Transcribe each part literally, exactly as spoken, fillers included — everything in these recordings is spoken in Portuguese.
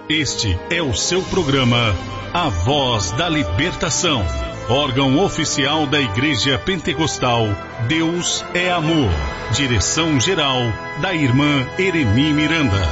Este é o seu programa A Voz da Libertação, órgão oficial da Igreja Pentecostal Deus é Amor. Direção-geral da irmã Eremi Miranda.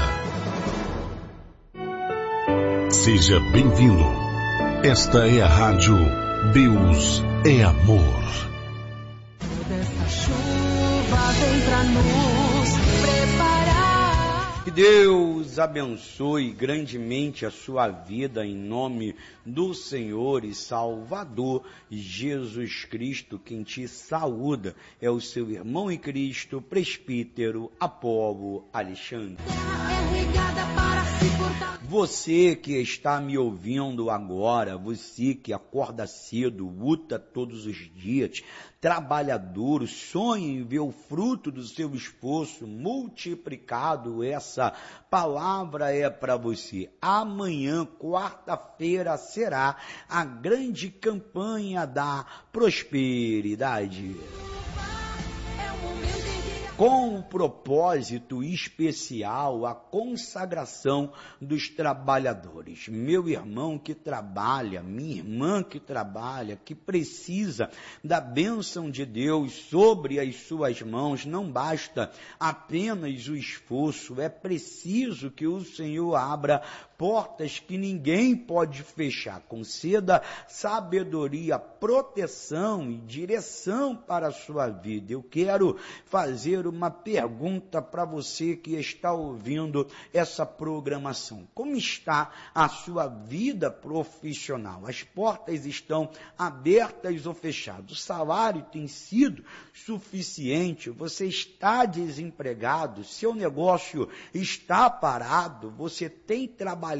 Seja bem-vindo. Esta é a rádio Deus é Amor. Toda essa chuva vem pra nos preparar. Que Deus abençoe grandemente a sua vida em nome do Senhor e Salvador Jesus Cristo. Quem te saúda é o seu irmão em Cristo, presbítero Apolo Alexandre. É regada para se portar. Você que está me ouvindo agora, você que acorda cedo, luta todos os dias, trabalhador, sonha em ver o fruto do seu esforço multiplicado, essa palavra é para você. Amanhã, quarta-feira, será a grande campanha da prosperidade, com o propósito especial, a consagração dos trabalhadores. Meu irmão que trabalha, minha irmã que trabalha, que precisa da bênção de Deus sobre as suas mãos, não basta apenas o esforço, é preciso que o Senhor abra portas que ninguém pode fechar. Conceda sabedoria, proteção e direção para a sua vida. Eu quero fazer uma pergunta para você que está ouvindo essa programação. Como está a sua vida profissional? As portas estão abertas ou fechadas? O salário tem sido suficiente? Você está desempregado? Seu negócio está parado? Você tem trabalhado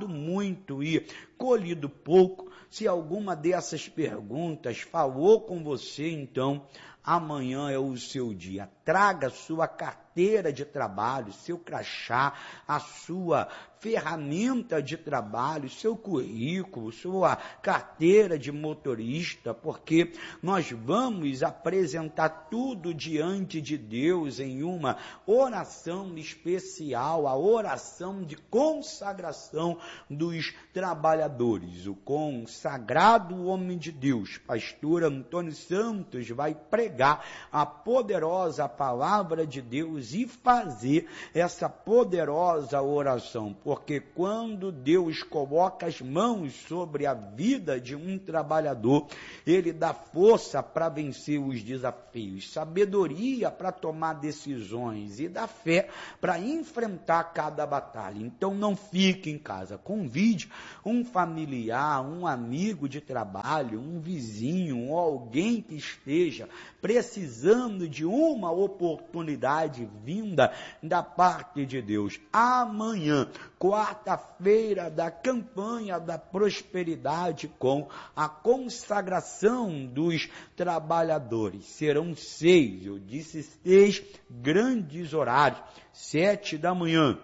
muito e colhido pouco? Se alguma dessas perguntas falou com você, então amanhã é o seu dia. Traga sua carteira de trabalho, seu crachá, a sua ferramenta de trabalho, seu currículo, sua carteira de motorista, porque nós vamos apresentar tudo diante de Deus em uma oração especial, a oração de consagração dos trabalhadores. O consagrado homem de Deus, pastor Antônio Santos, vai pregar a poderosa palavra de Deus e fazer essa poderosa oração, porque quando Deus coloca as mãos sobre a vida de um trabalhador, ele dá força para vencer os desafios, sabedoria para tomar decisões e dá fé para enfrentar cada batalha. Então não fique em casa, convide um familiar, um amigo de trabalho, um vizinho ou alguém que esteja precisando de uma oportunidade vinda da parte de Deus. Amanhã, quarta-feira da campanha da prosperidade com a consagração dos trabalhadores. Serão seis, eu disse seis grandes horários, sete da manhã,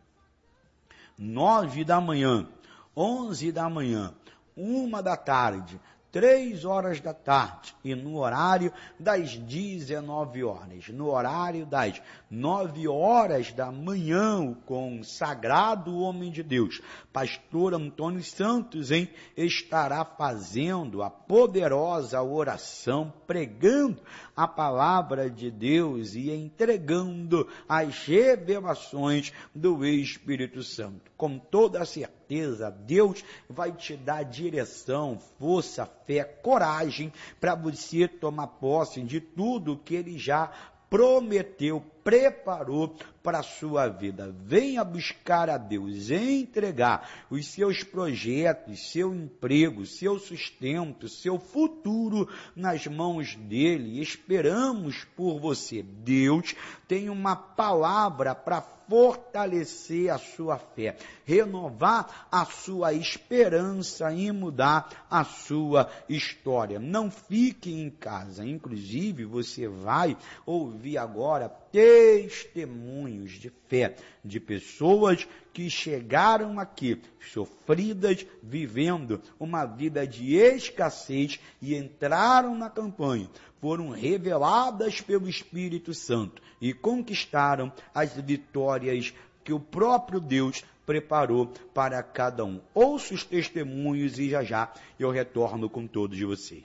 nove da manhã, onze da manhã, uma da tarde, três horas da tarde e no horário das dezenove horas. No horário das nove horas da manhã, o consagrado homem de Deus, pastor Antônio Santos, hein, estará fazendo a poderosa oração, pregando a palavra de Deus e entregando as revelações do Espírito Santo. Com toda a certeza, Deus vai te dar direção, força, fé, coragem para você tomar posse de tudo que Ele já prometeu, preparou para a sua vida. Venha buscar a Deus, entregar os seus projetos, seu emprego, seu sustento, seu futuro nas mãos dele. Esperamos por você. Deus tem uma palavra para fortalecer a sua fé, renovar a sua esperança e mudar a sua história. Não fique em casa. Inclusive, você vai ouvir agora testemunhos de fé de pessoas que chegaram aqui, sofridas, vivendo uma vida de escassez e entraram na campanha, foram reveladas pelo Espírito Santo e conquistaram as vitórias que o próprio Deus preparou para cada um. Ouça os testemunhos e já já eu retorno com todos vocês.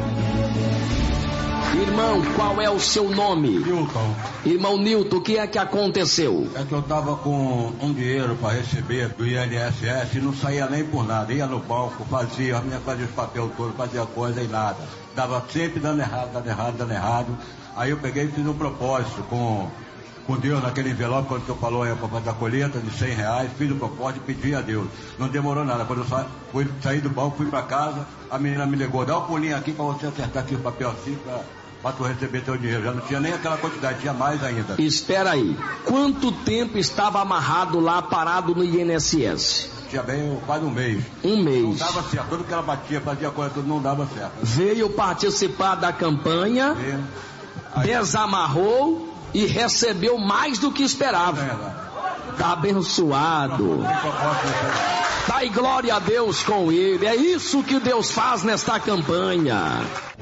Irmão, qual é o seu nome? Nilton. Irmão Nilton, o que é que aconteceu? É que eu estava com um dinheiro para receber do I N S S e não saía nem por nada. Ia no banco, fazia, minha fazia os papel todo, fazia coisa e nada. Dava sempre dando errado, dando errado, dando errado. Aí eu peguei e fiz um propósito com, com Deus naquele envelope, quando eu falou para fazer a colheita de cem reais, fiz o propósito e pedi a Deus. Não demorou nada. Quando eu sa... fui, saí do banco, fui para casa, a menina me ligou, dá um pulinho aqui para você acertar aqui o papel assim para... para tu receber teu dinheiro. Já não tinha nem aquela quantidade, tinha mais ainda. Espera aí, quanto tempo estava amarrado lá, parado no I N S S? Tinha bem quase um mês. Um mês. Não dava certo, tudo que ela batia, fazia coisa, tudo não dava certo. Veio participar da campanha, E... Aí... desamarrou e recebeu mais do que esperava. Está abençoado. Dai glória a Deus com ele. É isso que Deus faz nesta campanha.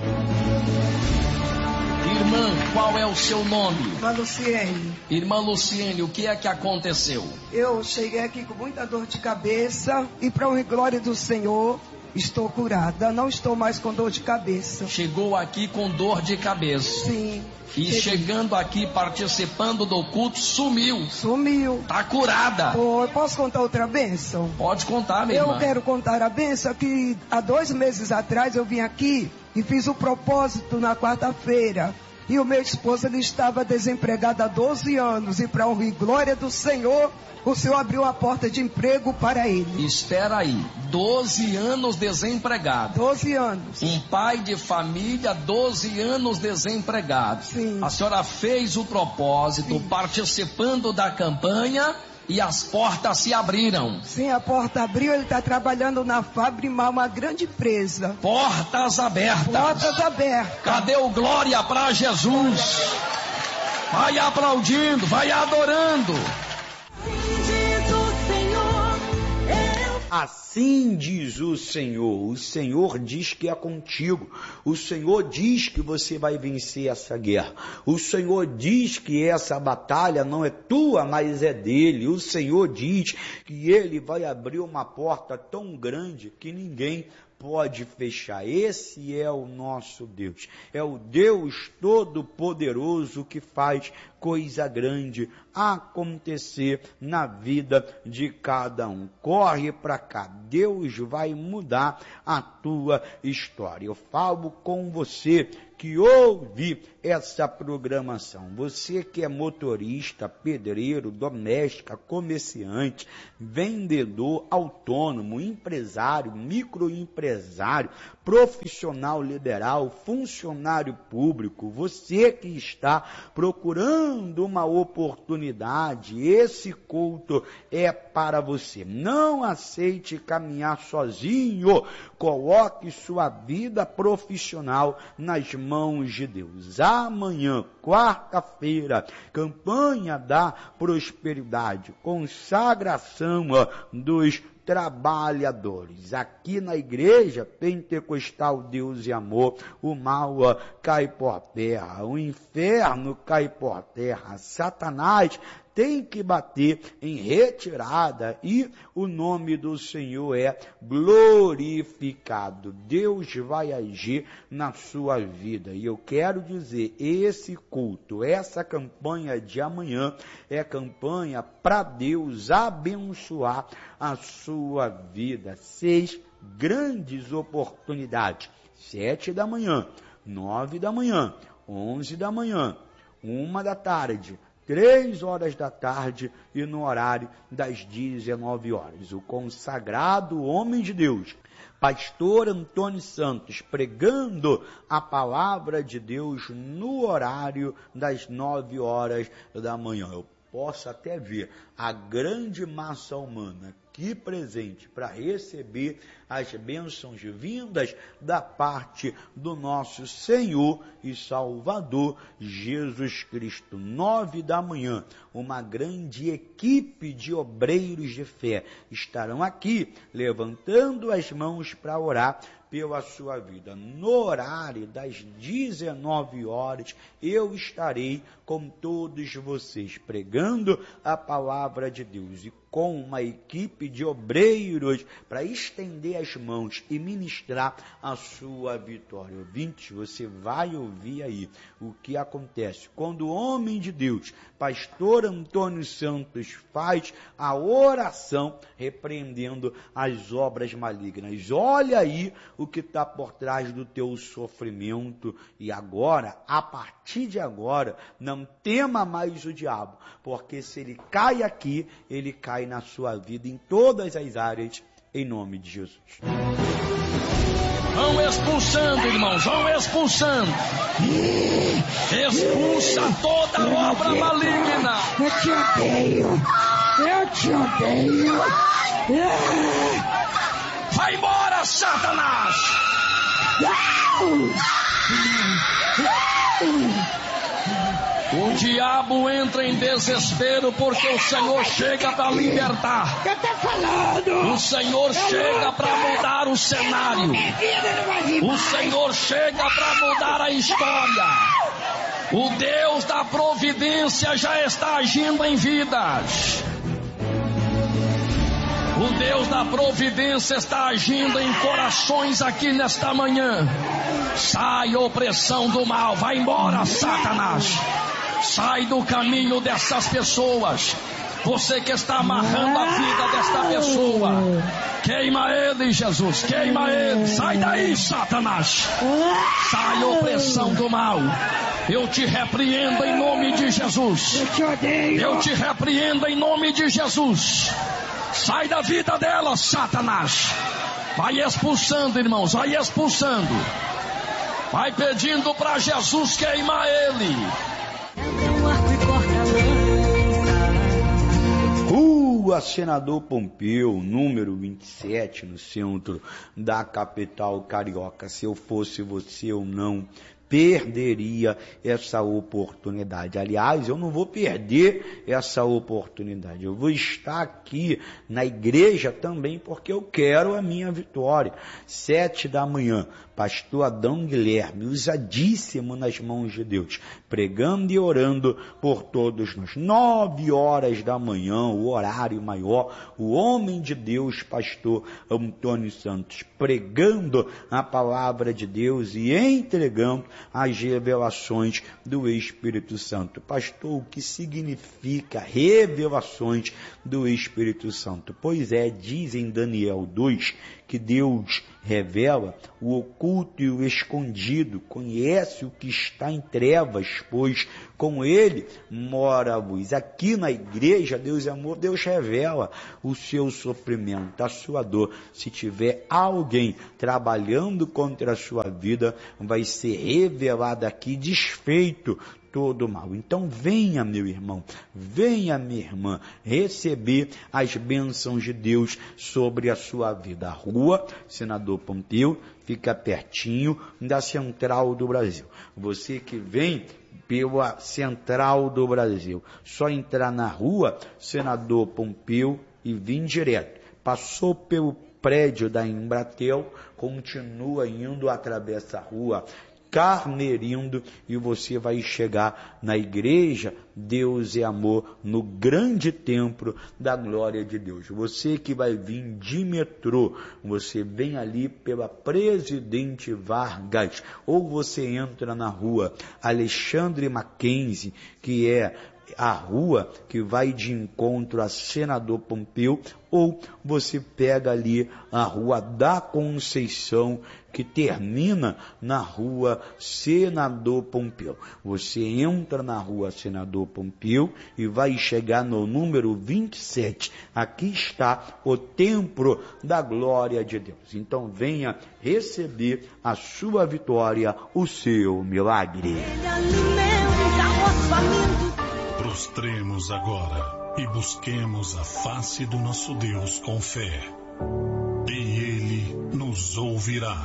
Irmã, qual é o seu nome? Irmã Luciene. Irmã Luciene, o que é que aconteceu? Eu cheguei aqui com muita dor de cabeça e para honra e glória do Senhor, estou curada. Não estou mais com dor de cabeça. Chegou aqui com dor de cabeça. Sim. E cheguei. chegando aqui, participando do culto, sumiu. Sumiu. Tá curada. Pô, posso contar outra bênção? Pode contar, minha Eu irmã. quero contar a bênção que há dois meses atrás eu vim aqui e fiz o propósito na quarta-feira. E o meu esposo, ele estava desempregado há doze anos. E para honra e glória do Senhor, o Senhor abriu a porta de emprego para ele. Espera aí, doze anos desempregado. doze anos. Um pai de família, doze anos desempregado. Sim. A senhora fez o propósito, Sim. participando da campanha e as portas se abriram. Sim, a porta abriu, ele está trabalhando na Fabrimar, uma grande empresa. Portas abertas. Portas abertas. Cadê o glória para Jesus? Vai aplaudindo, vai adorando. Assim diz o Senhor, o Senhor diz que é contigo, o Senhor diz que você vai vencer essa guerra, o Senhor diz que essa batalha não é tua, mas é dele, o Senhor diz que ele vai abrir uma porta tão grande que ninguém pode fechar. Esse é o nosso Deus, é o Deus Todo-Poderoso que faz coisa grande acontecer na vida de cada um. Corre para cá, Deus vai mudar a tua história. Eu falo com você que ouve essa programação, você que é motorista, pedreiro, doméstica, comerciante, vendedor, autônomo, empresário, microempresário, profissional liberal, funcionário público, você que está procurando uma oportunidade, esse culto é para você. Não aceite caminhar sozinho, coloque sua vida profissional nas mãos de Deus. Amanhã, quarta-feira, campanha da prosperidade, consagração dos trabalhadores. Aqui na igreja pentecostal Deus e Amor, o mal cai por terra, o inferno cai por terra, Satanás tem que bater em retirada e o nome do Senhor é glorificado. Deus vai agir na sua vida. E eu quero dizer, esse culto, essa campanha de amanhã é campanha para Deus abençoar a sua vida. Seis grandes oportunidades. Sete da manhã, nove da manhã, onze da manhã, uma da tarde, três horas da tarde e no horário das dezenove horas. O consagrado homem de Deus, pastor Antônio Santos, pregando a palavra de Deus no horário das nove horas da manhã. Eu posso até ver a grande massa humana aqui presente para receber as bênçãos vindas da parte do nosso Senhor e Salvador Jesus Cristo. Nove da manhã, uma grande equipe de obreiros de fé estarão aqui levantando as mãos para orar pela sua vida. No horário das dezenove horas, eu estarei com todos vocês pregando a palavra de Deus e com uma equipe de obreiros para estender as mãos e ministrar a sua vitória. Ouvinte, você vai ouvir aí o que acontece quando o homem de Deus, pastor Antônio Santos, faz a oração repreendendo as obras malignas. Olha aí o que está por trás do teu sofrimento. E agora, a partir de agora, não tema mais o diabo, porque se ele cai aqui, ele cai na sua vida em todas as áreas, em nome de Jesus. Vão expulsando, irmãos, vão expulsando. Expulsa toda obra maligna. Eu te odeio. Eu te odeio. Vai embora, Satanás. O diabo entra em desespero porque o Senhor chega para libertar. Eu tô falando. O Senhor chega para mudar o cenário. O Senhor chega para mudar a história. O Deus da providência já está agindo em vidas. O Deus da providência está agindo em corações aqui nesta manhã. Sai, opressão do mal, vai embora, Satanás. Sai do caminho dessas pessoas. Você que está amarrando a vida desta pessoa, queima ele, Jesus, queima ele. Sai daí, Satanás. Sai, opressão do mal. Eu te repreendo em nome de Jesus. Eu te repreendo em nome de Jesus. Sai da vida dela, Satanás. Vai expulsando, irmãos, vai expulsando. Vai pedindo para Jesus queimar ele. Rua Senador Pompeu, número vinte e sete, no centro da capital carioca. Se eu fosse você, eu não perderia essa oportunidade. Aliás, eu não vou perder essa oportunidade. Eu vou estar aqui na igreja também porque eu quero a minha vitória. Sete da manhã, pastor Adão Guilherme, usadíssimo nas mãos de Deus, pregando e orando por todos nós. Nove horas da manhã, o horário maior, o homem de Deus, pastor Antônio Santos, pregando a palavra de Deus e entregando as revelações do Espírito Santo. Pastor, o que significa revelações do Espírito Santo? Pois é, diz em Daniel dois, que Deus revela o oculto e o escondido, conhece o que está em trevas, pois com ele mora a luz. Aqui na igreja, Deus é amor, Deus revela o seu sofrimento, a sua dor. Se tiver alguém trabalhando contra a sua vida, vai ser revelado aqui, desfeito todo mal. Então venha, meu irmão, venha, minha irmã, receber as bênçãos de Deus sobre a sua vida. A rua Senador Pompeu fica pertinho da Central do Brasil. Você que vem pela Central do Brasil, só entrar na rua Senador Pompeu e vir direto. Passou pelo prédio da Embratel, continua indo, atravessa a rua Carnerindo, e você vai chegar na igreja Deus é Amor, no grande templo da glória de Deus. Você que vai vir de metrô, você vem ali pela Presidente Vargas, ou você entra na rua Alexandre Mackenzie, que é a rua que vai de encontro a Senador Pompeu, ou você pega ali a Rua da Conceição, que termina na Rua Senador Pompeu. Você entra na Rua Senador Pompeu e vai chegar no número vinte e sete. Aqui está o templo da glória de Deus. Então venha receber a sua vitória, o seu milagre. Prostremos agora e busquemos a face do nosso Deus com fé. E Ele nos ouvirá.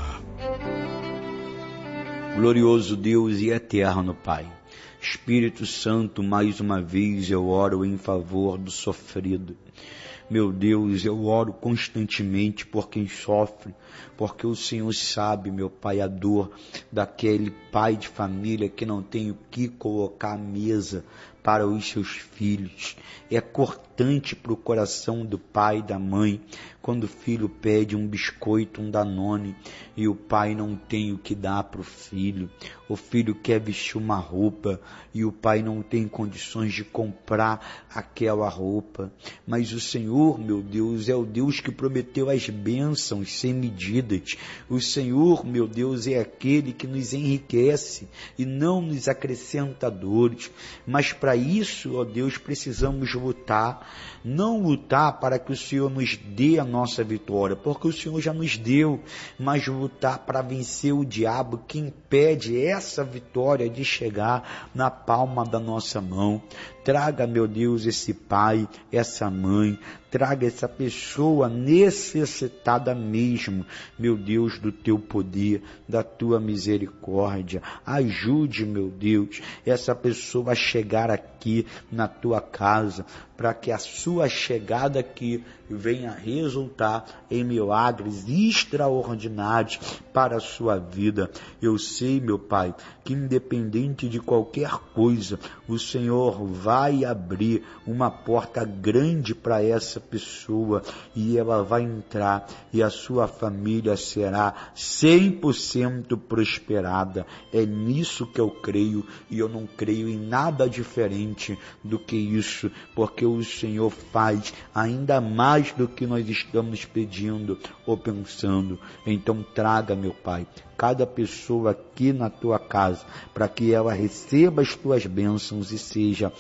Glorioso Deus e eterno Pai, Espírito Santo, mais uma vez eu oro em favor do sofrido. Meu Deus, eu oro constantemente por quem sofre, porque o Senhor sabe, meu Pai, a dor daquele pai de família que não tem o que colocar à mesa para os seus filhos. É cortante para o coração do pai e da mãe quando o filho pede um biscoito, um Danone, e o pai não tem o que dar para o filho. O filho quer vestir uma roupa e o pai não tem condições de comprar aquela roupa. Mas o Senhor, meu Deus, é o Deus que prometeu as bênçãos sem medidas. O Senhor, meu Deus, é aquele que nos enriquece e não nos acrescenta dores. Mas para isso, ó Deus, precisamos lutar. Não lutar para que o Senhor nos dê a nossa vitória, porque o Senhor já nos deu, mas lutar para vencer o diabo que impede essa vitória de chegar na palma da nossa mão. Traga, meu Deus, esse pai, essa mãe, traga essa pessoa necessitada mesmo, meu Deus, do teu poder, da tua misericórdia. Ajude, meu Deus, essa pessoa a chegar aqui na tua casa, para que a sua chegada aqui venha resultar em milagres extraordinários para a sua vida. Eu sei, meu Pai, que independente de qualquer coisa, o Senhor vai abrir uma porta grande para essa pessoa e ela vai entrar e a sua família será cem por cento prosperada. É nisso que eu creio e eu não creio em nada diferente do que isso, porque o Senhor faz ainda mais do que nós estamos pedindo ou pensando. Então traga, meu Pai, cada pessoa aqui na tua casa, para que ela receba as tuas bênçãos e seja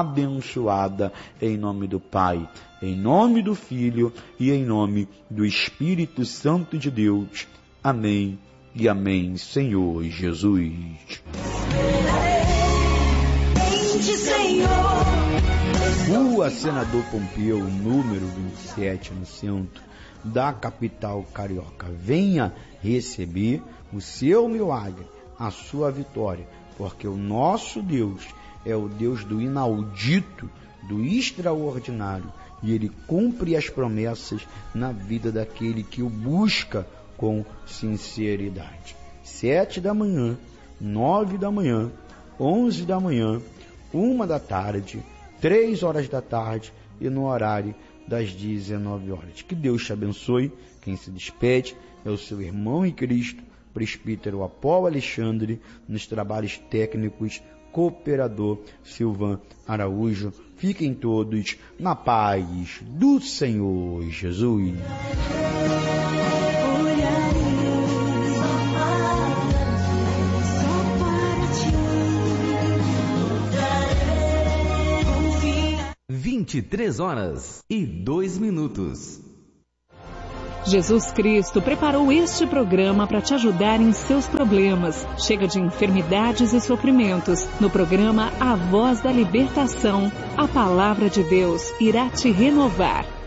abençoada em nome do Pai, em nome do Filho e em nome do Espírito Santo de Deus. Amém e amém, Senhor Jesus. Rua Senador Pompeu, número vinte e sete, no centro da capital carioca. Venha receber o seu milagre, a sua vitória, porque o nosso Deus é o Deus do inaudito, do extraordinário, e Ele cumpre as promessas na vida daquele que o busca com sinceridade. Sete da manhã, nove da manhã, onze da manhã, uma da tarde, três horas da tarde e no horário das dezenove horas. Que Deus te abençoe. Quem se despede é o seu irmão em Cristo, presbítero Apolo Alexandre, nos trabalhos técnicos, cooperador Silvan Araújo. Fiquem todos na paz do Senhor Jesus. vinte e três horas e dois minutos. Jesus Cristo preparou este programa para te ajudar em seus problemas. Chega de enfermidades e sofrimentos. No programa A Voz da Libertação, a palavra de Deus irá te renovar.